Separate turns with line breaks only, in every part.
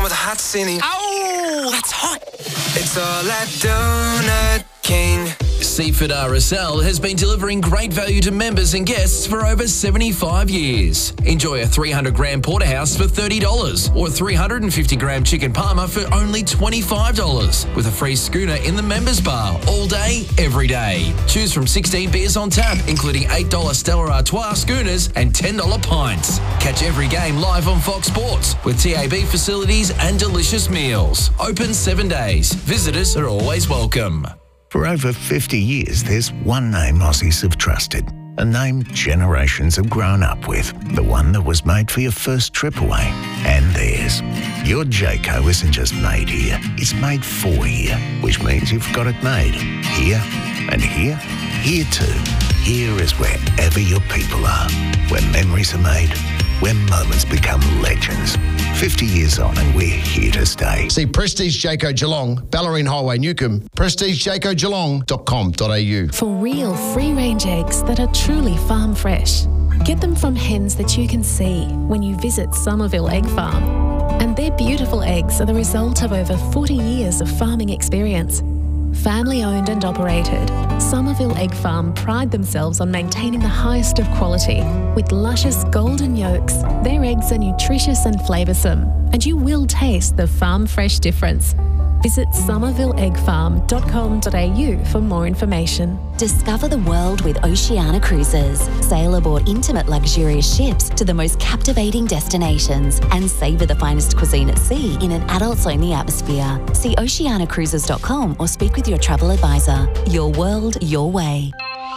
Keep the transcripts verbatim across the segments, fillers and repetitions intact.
the hot city.
Oh, that's hot.
It's all at Donut King.
Seaford R S L has been delivering great value to members and guests for over seventy-five years. Enjoy a three hundred gram porterhouse for thirty dollars or three hundred fifty gram chicken parma for only twenty-five dollars with a free schooner in the members bar all day, every day. Choose from sixteen beers on tap, including eight dollars Stella Artois schooners and ten dollars pints. Catch every game live on Fox Sports with T A B facilities and delicious meals. Open seven days. Visitors are always welcome.
For over fifty years, there's one name Aussies have trusted, a name generations have grown up with, the one that was made for your first trip away, and theirs. Your Jayco isn't just made here, it's made for here, which means you've got it made here and here, here too. Here is wherever your people are, where memories are made, where moments become legends. fifty years on and we're here to stay.
See Prestige Jayco Geelong, Ballerine Highway, Newcomb, prestige jayco geelong dot com dot a u.
For real free-range eggs that are truly farm fresh. Get them from hens that you can see when you visit Somerville Egg Farm. And their beautiful eggs are the result of over forty years of farming experience. Family owned and operated, Somerville Egg Farm pride themselves on maintaining the highest of quality. With luscious golden yolks, their eggs are nutritious and flavoursome, and you will taste the farm fresh difference. Visit somerville egg farm dot com dot a u for more information.
Discover the world with Oceania Cruises. Sail aboard intimate luxurious ships to the most captivating destinations and savour the finest cuisine at sea in an adults-only atmosphere. See oceania cruises dot com or speak with your travel advisor. Your world, your way.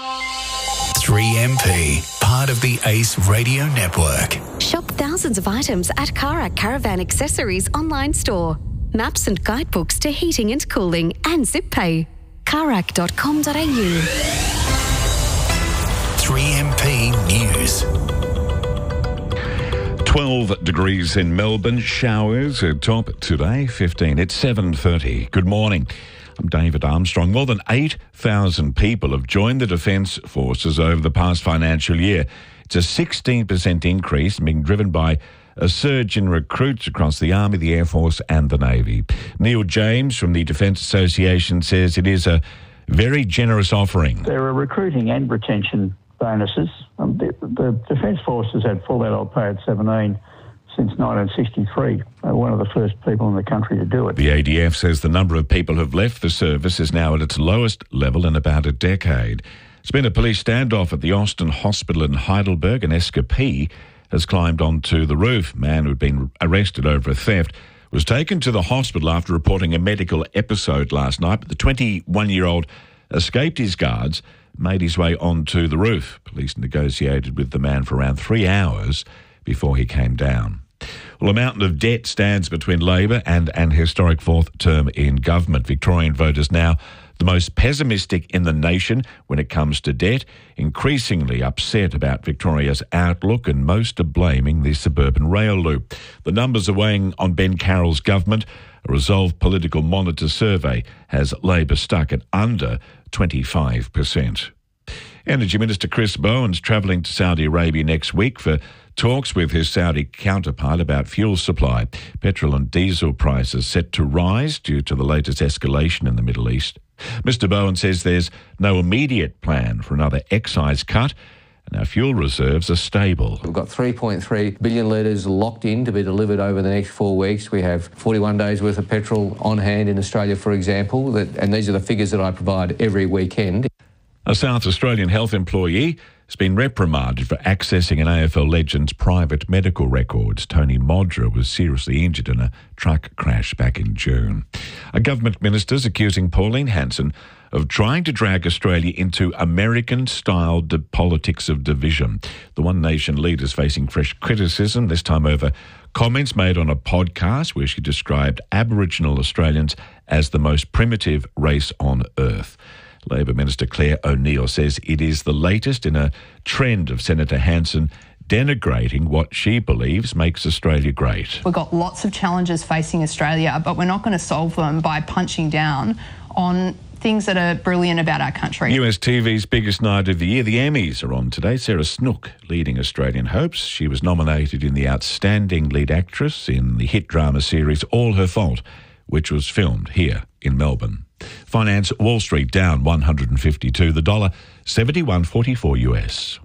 three M P, part of the Ace Radio Network.
Shop thousands of items at Karak Caravan Accessories online store. Maps and guidebooks to heating and cooling and zip pay. karak dot com dot a u.
three M P News.
twelve degrees in Melbourne, showers at top today, fifteen. It's seven thirty. Good morning. I'm David Armstrong. More than eight thousand people have joined the Defence Forces over the past financial year. It's a sixteen percent increase, being driven by a surge in recruits across the Army, the Air Force and the Navy. Neil James from the Defence Association says it is a very generous offering.
There are recruiting and retention bonuses. Um, the, the Defence Forces had full adult pay at seventeen since nineteen sixty-three. Uh, one of the first people in the country to do it.
The A D F says the number of people who have left the service is now at its lowest level in about a decade. It's been a police standoff at the Austin Hospital in Heidelberg, and escapee has climbed onto the roof. Man who'd been arrested over a theft was taken to the hospital after reporting a medical episode last night, but the twenty-one-year-old escaped his guards, made his way onto the roof. Police negotiated with the man for around three hours before he came down. Well, a mountain of debt stands between Labor and an historic fourth term in government. Victorian voters now the most pessimistic in the nation when it comes to debt, increasingly upset about Victoria's outlook, and most are blaming the suburban rail loop. The numbers are weighing on Ben Carroll's government. A Resolve Political Monitor survey has Labor stuck at under twenty-five percent. Energy Minister Chris Bowen's travelling to Saudi Arabia next week for talks with his Saudi counterpart about fuel supply. Petrol and diesel prices set to rise due to the latest escalation in the Middle East. Mister Bowen says there's no immediate plan for another excise cut, and our fuel reserves are stable.
We've got three point three billion litres locked in to be delivered over the next four weeks. We have forty-one days worth of petrol on hand in Australia, for example, that, and these are the figures that I provide every weekend.
A South Australian health employee has been reprimanded for accessing an A F L legend's private medical records. Tony Modra was seriously injured in a truck crash back in June. A government minister's accusing Pauline Hanson of trying to drag Australia into American-style de- politics of division. The One Nation leader's facing fresh criticism, this time over comments made on a podcast where she described Aboriginal Australians as the most primitive race on earth. Labor Minister Claire O'Neill says it is the latest in a trend of Senator Hanson denigrating what she believes makes Australia great.
We've got lots of challenges facing Australia, but we're not going to solve them by punching down on things that are brilliant about our country.
U S T V's biggest night of the year, the Emmys, are on today. Sarah Snook leading Australian hopes. She was nominated in the Outstanding Lead Actress in the hit drama series All Her Fault, which was filmed here in Melbourne. Finance, Wall Street down one hundred fifty-two, the dollar seventy-one forty-four U S.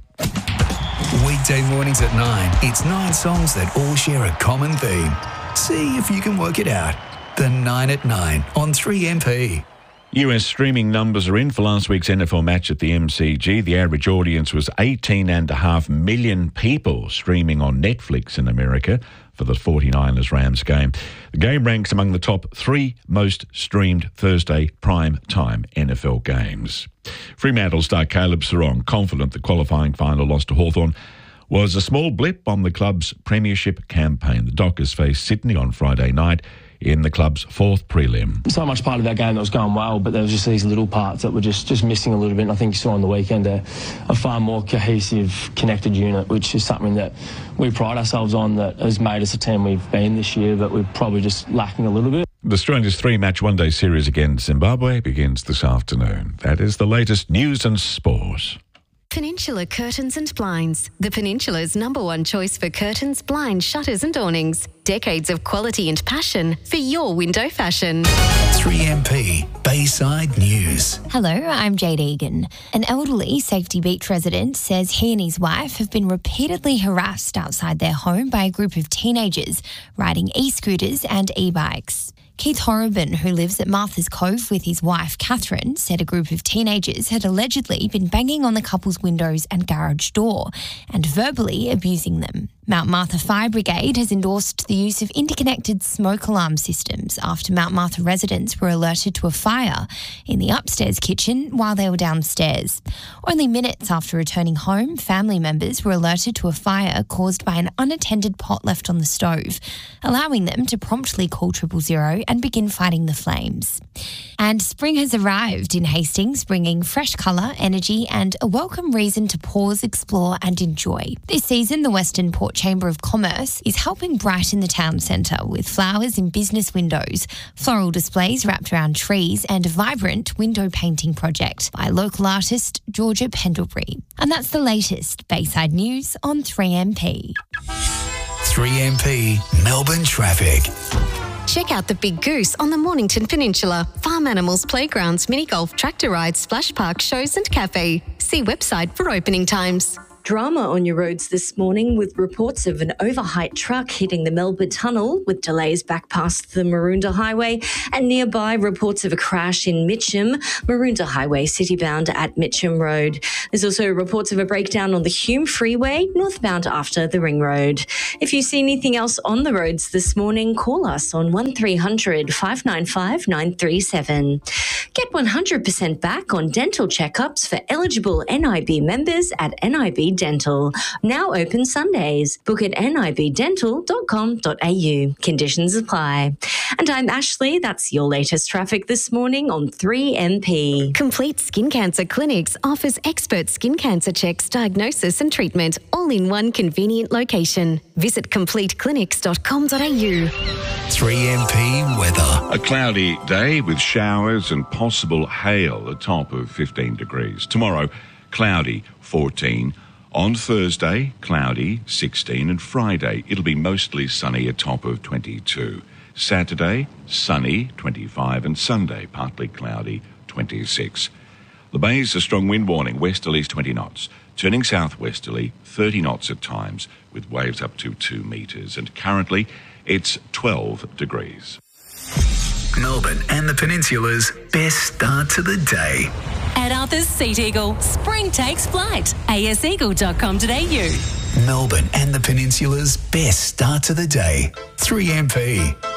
Weekday mornings at nine, it's nine songs that all share a common theme. See if you can work it out. The nine at nine on three M P.
U S streaming numbers are in for last week's N F L match at the M C G. The average audience was eighteen point five million people streaming on Netflix in America for the forty-niners Rams game. The game ranks among the top three most streamed Thursday prime time N F L games. Fremantle star Caleb Serong, confident the qualifying final loss to Hawthorn was a small blip on the club's premiership campaign. The Dockers faced Sydney on Friday night in the club's fourth prelim.
So much part of that game that was going well, but there was just these little parts that were just, just missing a little bit. And I think you saw on the weekend a, a far more cohesive, connected unit, which is something that we pride ourselves on, that has made us a team we've been this year, but we're probably just lacking a little bit.
The Australia's three-match one-day series against Zimbabwe begins this afternoon. That is the latest news and sport.
Peninsula Curtains and Blinds, the Peninsula's number one choice for curtains, blinds, shutters and awnings. Decades of quality and passion for your window fashion.
three M P Bayside News.
Hello, I'm Jade Egan. An elderly Safety Beach resident says he and his wife have been repeatedly harassed outside their home by a group of teenagers riding e-scooters and e-bikes. Keith Horrobin, who lives at Martha's Cove with his wife, Catherine, said a group of teenagers had allegedly been banging on the couple's windows and garage door and verbally abusing them. Mount Martha Fire Brigade has endorsed the use of interconnected smoke alarm systems after Mount Martha residents were alerted to a fire in the upstairs kitchen while they were downstairs. Only minutes after returning home, family members were alerted to a fire caused by an unattended pot left on the stove, allowing them to promptly call triple zero and begin fighting the flames. And spring has arrived in Hastings, bringing fresh colour, energy and a welcome reason to pause, explore and enjoy. This season, the Western Port Chamber of Commerce is helping brighten the town centre with flowers in business windows, floral displays wrapped around trees and a vibrant window painting project by local artist Georgia Pendlebury. And that's the latest Bayside News on three M P.
three M P Melbourne traffic.
Check out the Big Goose on the Mornington Peninsula. Farm animals, playgrounds, mini golf, tractor rides, splash park, shows and cafe. See website for opening times.
Drama on your roads this morning with reports of an overheight truck hitting the Melbourne Tunnel with delays back past the Maroondah Highway, and nearby reports of a crash in Mitcham, Maroondah Highway citybound at Mitcham Road. There's also reports of a breakdown on the Hume Freeway northbound after the Ring Road. If you see anything else on the roads this morning, call us on one three hundred, five nine five, nine three seven. Get one hundred percent back on dental checkups for eligible N I B members at N I B Dental. Now open Sundays. Book at N I B dental dot com dot a u. Conditions apply. And I'm Ashley. That's your latest traffic this morning on three M P.
Complete Skin Cancer Clinics offers expert skin cancer checks, diagnosis and treatment, all in one convenient location. Visit complete clinics dot com dot a u.
three M P weather.
A cloudy day with showers and possible hail, a top of fifteen degrees. Tomorrow, cloudy, fourteen. On Thursday, cloudy, sixteen, and Friday, it'll be mostly sunny, a top of twenty-two. Saturday, sunny, twenty-five, and Sunday, partly cloudy, twenty-six. The Bay's a strong wind warning, westerlies twenty knots, turning southwesterly, thirty knots at times, with waves up to two metres, and currently it's twelve degrees.
Melbourne and the Peninsula's best start to the day.
At Arthur's Seat Eagle, spring takes flight. a s eagle dot com dot a u.
Melbourne and the Peninsula's best start to the day. three M P.